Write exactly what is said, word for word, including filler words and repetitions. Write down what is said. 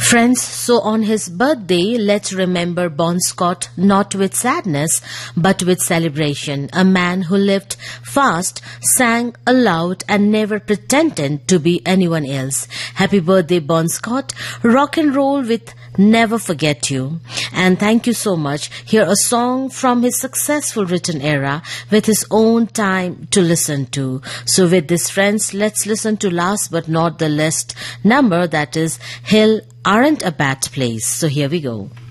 Friends, so on his birthday, let's remember Bon Scott not with sadness, but with celebration. A man who lived fast, sang aloud, and never pretended to be anyone else. Happy birthday, Bon Scott. Rock and roll with Never Forget You. And thank you so much. Here a song from his successful written era with his own time to listen to. So with this, friends, let's listen to last but not the least number, that is Hill Aren't a Bad Place. So here we go.